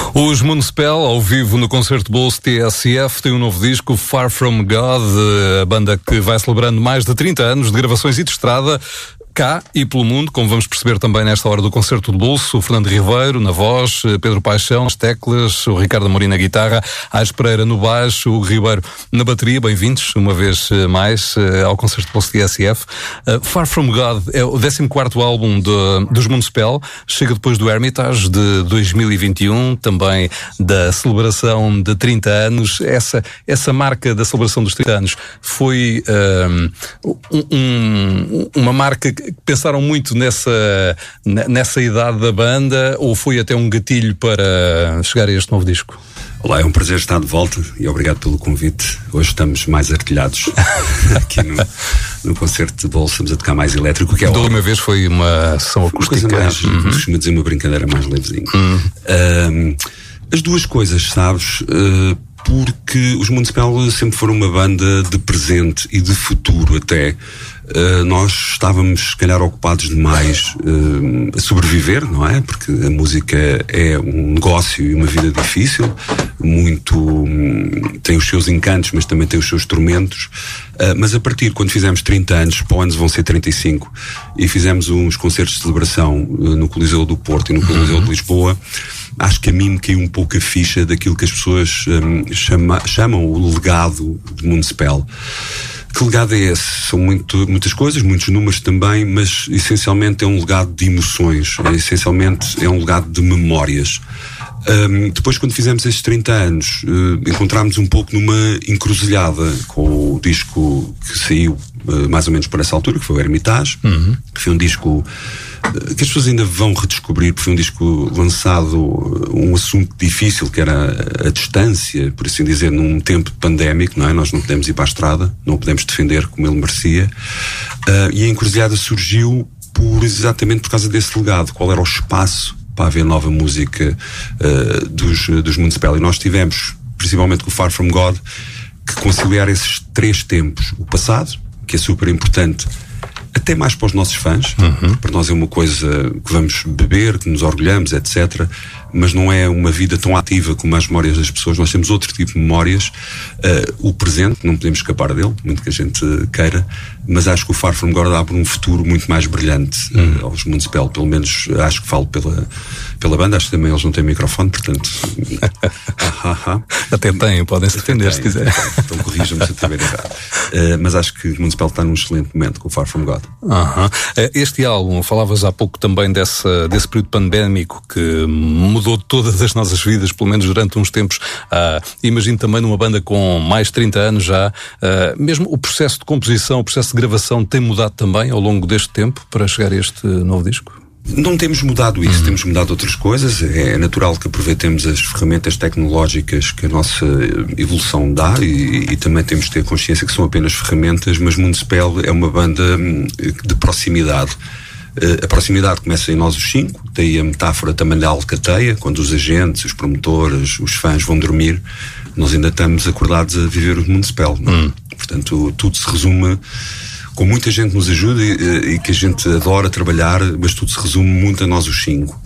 Os Municipal, ao vivo no Concerto Bolso TSF, tem um novo disco, Far From God, a banda que vai celebrando mais de 30 anos de gravações e de estrada, cá e pelo mundo, como vamos perceber também nesta hora do Concerto de Bolso. O Fernando Ribeiro na voz, Pedro Paixão nas teclas, o Ricardo Amorim na guitarra, Ais Pereira no baixo, o Ribeiro na bateria. Bem-vindos uma vez mais ao Concerto de Bolso TSF. Far From God é o 14º álbum dos Municipal, chega depois do Hermitage de 2021, também da celebração de 30 anos. Essa marca da celebração dos 30 anos foi uma marca que pensaram muito nessa idade da banda, ou foi até um gatilho para chegar a este novo disco? Olá, é um prazer estar de volta e obrigado pelo convite. Hoje estamos mais artilhados aqui no Concerto de Bolso, estamos a tocar mais elétrico, que é da última vez foi uma sessão acústica. Costumo dizer uma brincadeira mais levezinha. As duas coisas, sabes? Porque os Municipal sempre foram uma banda de presente e de futuro até. Nós estávamos, se calhar, ocupados demais a sobreviver, não é? Porque a música é um negócio e uma vida difícil, tem os seus encantos, mas também tem os seus tormentos. Mas a partir, quando fizemos 30 anos, para o ano vão ser 35, e fizemos uns concertos de celebração no Coliseu do Porto e no Coliseu de Lisboa, acho que a mim me caiu um pouco a ficha daquilo que as pessoas chamam o legado de Municipal. Que legado é esse? São muitas coisas, muitos números também, mas essencialmente é um legado de emoções, essencialmente é um legado de memórias. Depois, quando fizemos estes 30 anos, encontrámos um pouco numa encruzilhada com o disco que saiu mais ou menos por essa altura, que foi o Hermitage, que foi um disco que as pessoas ainda vão redescobrir, porque foi um disco lançado, um assunto difícil, que era a distância, por assim dizer, num tempo pandémico, não é? Nós não podemos ir para a estrada, não o podemos defender como ele merecia, e a encruzilhada surgiu exatamente por causa desse legado. Qual era o espaço para haver nova música dos Municipal? E nós tivemos, principalmente com o Far From God, que conciliar esses três tempos. O passado, que é super importante, até mais para os nossos fãs, para nós é uma coisa que vamos beber, que nos orgulhamos, etc., mas não é uma vida tão ativa como as memórias das pessoas. Nós temos outro tipo de memórias. O presente, não podemos escapar dele, muito que a gente queira, mas acho que o Far From God abre um futuro muito mais brilhante aos Municipal. Pelo menos acho que falo pela banda. Acho que também eles não têm microfone, portanto até têm, podem-se defender se quiser. Então corrijam-me se eu estiver errado. Mas acho que o Municipal está num excelente momento com o Far From God. Este álbum, falavas há pouco também desse período pandémico que mudou todas as nossas vidas, pelo menos durante uns tempos. Imagino também numa banda com mais de 30 anos já, mesmo o processo de composição, o processo de gravação tem mudado também ao longo deste tempo para chegar a este novo disco? Não temos mudado isso, temos mudado outras coisas. É natural que aproveitemos as ferramentas tecnológicas que a nossa evolução dá e também temos de ter consciência que são apenas ferramentas, mas Municipal é uma banda de proximidade. A proximidade começa em nós os 5, daí a metáfora também da alcateia, quando os agentes, os promotores, os fãs vão dormir, nós ainda estamos acordados a viver o Municipal. Portanto, tudo se resume, com muita gente nos ajuda e que a gente adora trabalhar, mas tudo se resume muito a nós os 5.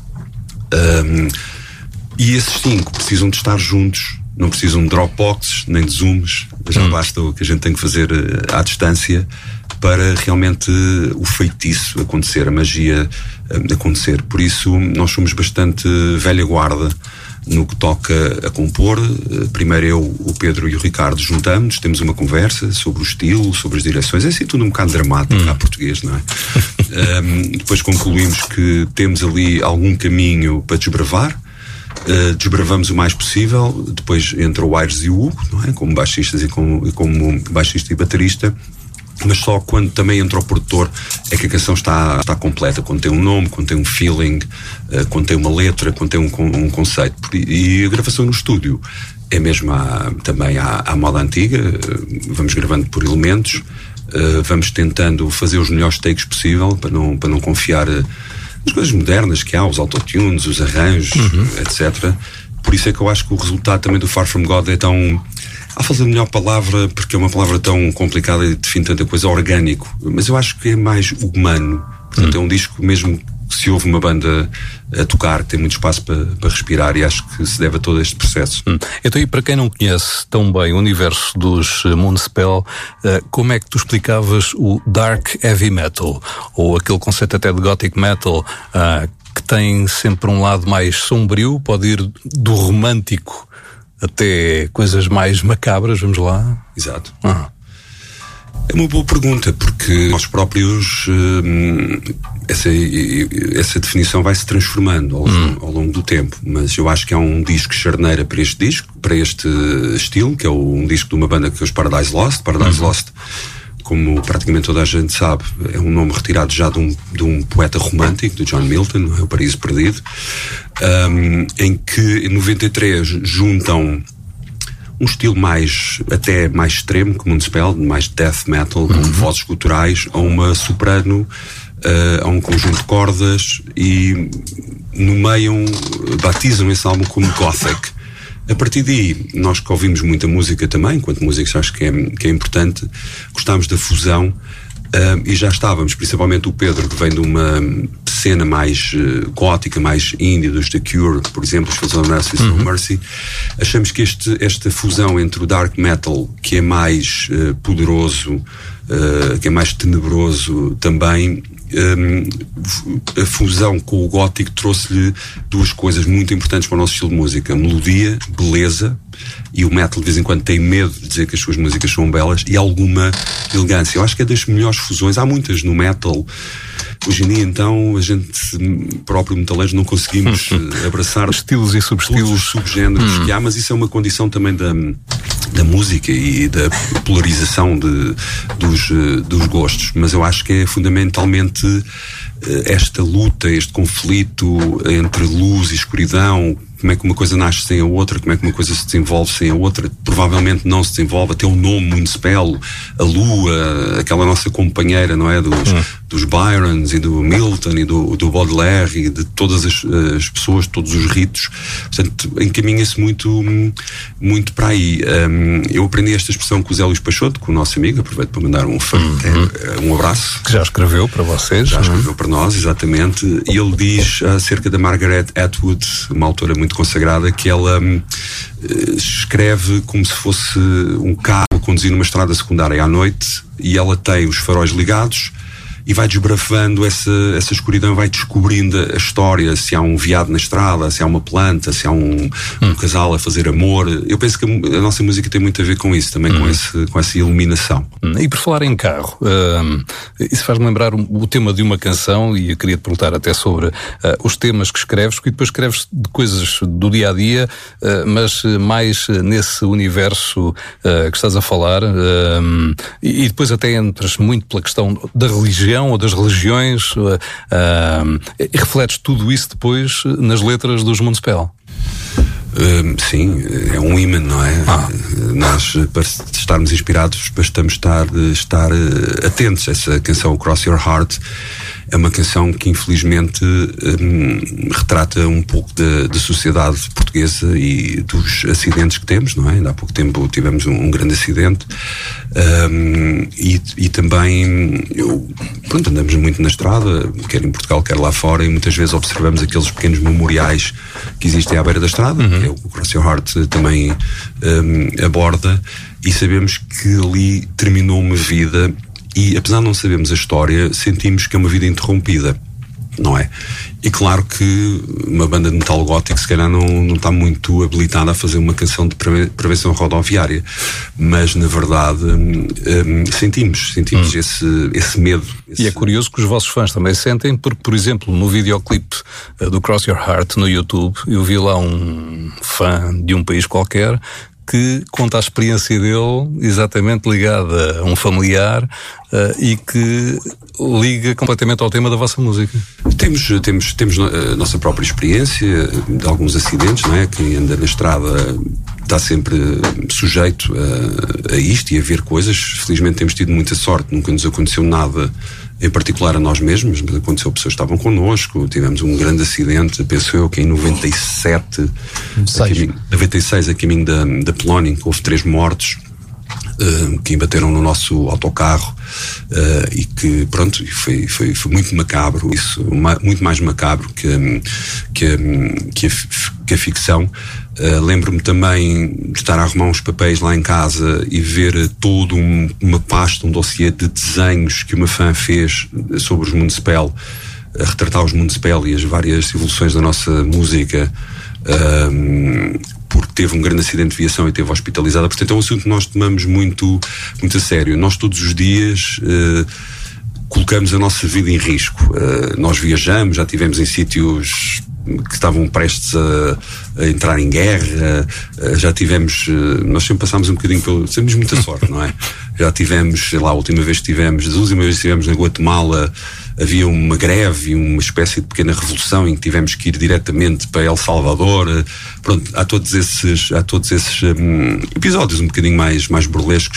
E esses 5 precisam de estar juntos, não precisam de Dropboxes, nem de Zooms, já basta o que a gente tem que fazer à distância para realmente o feitiço acontecer, a magia acontecer. Por isso, nós somos bastante velha guarda no que toca a compor. Primeiro eu, o Pedro e o Ricardo juntamos, temos uma conversa sobre o estilo, sobre as direções, é assim tudo um bocado dramático, à português, não é? Depois concluímos que temos ali algum caminho para desbravar, desbravamos o mais possível, depois entra o Aires e o Hugo, não é? Como baixistas e como baixista e baterista. Mas só quando também entra o produtor é que a canção está completa, quando tem um nome, quando tem um feeling, quando tem uma letra, quando tem um conceito. E a gravação no estúdio é mesmo também à moda antiga, vamos gravando por elementos, vamos tentando fazer os melhores takes possível para não confiar nas coisas modernas que há, os autotunes, os arranjos, etc. Por isso é que eu acho que o resultado também do Far From God é tão... Há falta de melhor palavra, porque é uma palavra tão complicada e define tanta coisa, orgânico. Mas eu acho que é mais humano. Portanto, é um disco mesmo se houve uma banda a tocar que tem muito espaço para respirar, e acho que se deve a todo este processo. Então, e para quem não conhece tão bem o universo dos Moonspell, como é que tu explicavas o Dark Heavy Metal, ou aquele conceito até de Gothic Metal, que tem sempre um lado mais sombrio, pode ir do romântico até coisas mais macabras, vamos lá? Exato. É uma boa pergunta, porque nós próprios essa definição vai se transformando ao longo do tempo, mas eu acho que há um disco charneira para este disco, para este estilo, que é um disco de uma banda que é os Paradise Lost. Paradise Lost, como praticamente toda a gente sabe, é um nome retirado já de um poeta romântico, de John Milton, O Paraíso Perdido, em que em 93 juntam um estilo até mais extremo, como um Moonspell, mais death metal, com vozes guturais, a uma soprano, a um conjunto de cordas, e nomeiam, batizam esse álbum como Gothic. A partir daí, nós que ouvimos muita música também, enquanto músicos acho que é importante, gostámos da fusão, e já estávamos, principalmente o Pedro, que vem de uma cena mais gótica, mais indie, dos The Cure, por exemplo, os Fields of Mercy, Mercy, achamos que esta fusão entre o dark metal, que é mais poderoso, que é mais tenebroso também, a fusão com o gótico trouxe-lhe duas coisas muito importantes para o nosso estilo de música: melodia, beleza, e o metal de vez em quando tem medo de dizer que as suas músicas são belas, e alguma elegância. Eu acho que é das melhores fusões. Há muitas no metal. Hoje em dia, então, a gente próprio metaleiros não conseguimos abraçar estilos e subestilos, todos os subgéneros que há, mas isso é uma condição também da música e da polarização dos gostos. Mas eu acho que é fundamentalmente esta luta, este conflito entre luz e escuridão. Como é que uma coisa nasce sem a outra? Como é que uma coisa se desenvolve sem a outra? Provavelmente não se desenvolve. Até o nome Moonspell, a lua, aquela nossa companheira, não é? Dos Byrons e do Milton e do Baudelaire e de todas as pessoas, todos os ritos. Portanto, encaminha-se muito para aí. Eu aprendi esta expressão com o Zé Luís Peixoto, com o nosso amigo, aproveito para mandar um abraço. Que já escreveu para vocês. Já escreveu para nós, exatamente. E ele diz acerca da Margaret Atwood, uma autora muito consagrada, que ela escreve como se fosse um carro a conduzir numa estrada secundária à noite, e ela tem os faróis ligados e vai desbravando essa escuridão, vai descobrindo a história, se há um veado na estrada, se há uma planta, se há um casal a fazer amor. Eu penso que a nossa música tem muito a ver com isso, também com essa iluminação. E por falar em carro, isso faz-me lembrar o tema de uma canção, e eu queria te perguntar até sobre os temas que escreves, porque depois escreves de coisas do dia-a-dia, mas mais nesse universo que estás a falar, e depois até entras muito pela questão da religião, ou das religiões, e refletes tudo isso depois nas letras dos Moonspell. Sim, é um imã, não é? Nós, para estarmos inspirados, bastamos estar atentos. Essa canção, Cross Your Heart, é uma canção que infelizmente retrata um pouco da sociedade portuguesa e dos acidentes que temos, não é? Ainda há pouco tempo tivemos um grande acidente, e também andamos muito na estrada, quer em Portugal, quer lá fora, e muitas vezes observamos aqueles pequenos memoriais que existem à beira da estrada, que é o Cross Your Heart também aborda, e sabemos que ali terminou uma vida. E apesar de não sabermos a história, sentimos que é uma vida interrompida, não é? E claro que uma banda de metal gótico se calhar não está muito habilitada a fazer uma canção de prevenção rodoviária, mas na verdade sentimos esse medo. E é curioso que os vossos fãs também sentem, porque, por exemplo, no videoclipe do Cross Your Heart no YouTube, eu vi lá um fã de um país qualquer que conta a experiência dele exatamente ligada a um familiar, e que liga completamente ao tema da vossa música. Temos a nossa própria experiência de alguns acidentes, não é? Quem anda na estrada está sempre sujeito a isto e a ver coisas. Felizmente temos tido muita sorte, nunca nos aconteceu nada em particular a nós mesmos, mas aconteceu, pessoas que estavam connosco. Tivemos um grande acidente, penso eu, que em 96 a caminho da Polónia, houve 3 mortos. que embateram no nosso autocarro, e que, pronto, foi muito macabro, isso, muito mais macabro que a ficção. Lembro-me também de estar a arrumar uns papéis lá em casa e ver todo uma pasta, um dossiê de desenhos que uma fã fez sobre os Municipal, a retratar os Municipal e as várias evoluções da nossa música, porque teve um grande acidente de viação e esteve hospitalizada. Portanto, é um assunto que nós tomamos muito a sério. Nós todos os dias colocamos a nossa vida em risco. Nós viajamos, já estivemos em sítios que estavam prestes a entrar em guerra, já tivemos, nós sempre passámos um bocadinho temos muita sorte, não é? Já tivemos, sei lá, a última vez que estivemos na Guatemala, havia uma greve e uma espécie de pequena revolução em que tivemos que ir diretamente para El Salvador. Pronto, há todos esses episódios um bocadinho mais burlescos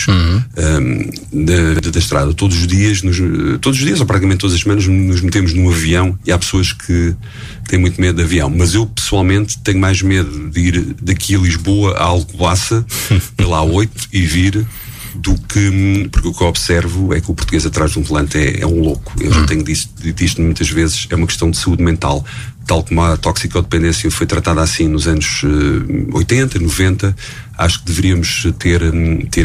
da estrada. Todos os dias, ou praticamente todas as semanas, nos metemos num avião, e há pessoas que têm muito medo de avião, mas eu pessoalmente tenho mais medo de ir daqui a Lisboa a Alcobaça pela A8 e vir, do que, porque o que eu observo é que o português atrás de um volante é um louco. Eu já tenho dito isto muitas vezes, é uma questão de saúde mental. Tal como a toxicodependência foi tratada assim nos anos 80, 90, acho que deveríamos ter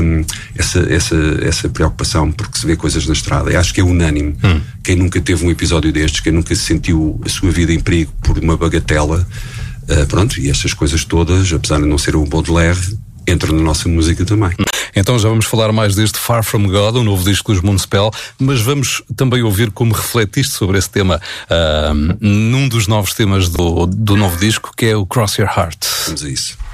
essa preocupação, porque se vê coisas na estrada. Eu acho que é unânime. Quem nunca teve um episódio destes, quem nunca sentiu a sua vida em perigo por uma bagatela, pronto, e estas coisas todas, apesar de não ser um Baudelaire, entram na nossa música também. Então já vamos falar mais deste Far From God, o novo disco dos Municipal, mas vamos também ouvir como refletiste sobre esse tema num dos novos temas do novo disco, que é o Cross Your Heart. Vamos a isso.